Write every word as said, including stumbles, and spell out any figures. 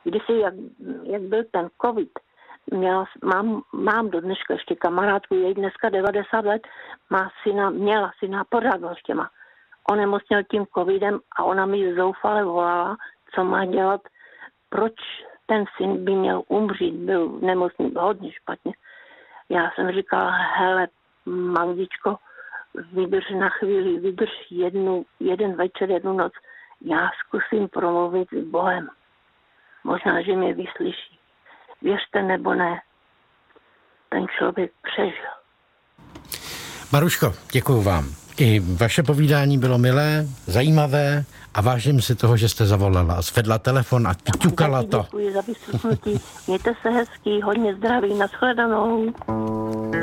kdysi, jak, jak byl ten covid, měla, mám, mám do dneška ještě kamarádku, jej dneska devadesát let, má syna, měla syna, pořád ještě má. Onemocněl tím covidem a ona mi zoufale volala, co má dělat, proč ten syn by měl umřít, byl nemocný hodně špatně. Já jsem říkala, hele, Magdičko, vydrž na chvíli, vydrž jednu, jeden večer, jednu noc, já zkusím promluvit s Bohem. Možná, že mě vyslyší. Věřte nebo ne, ten člověk přežil. Maruško, děkuju vám. I vaše povídání bylo milé, zajímavé a vážím si toho, že jste zavolala a zvedla telefon a ťukala to. Děkuji za vyslechnutí. Mějte se hezký, hodně zdraví, nashledanou.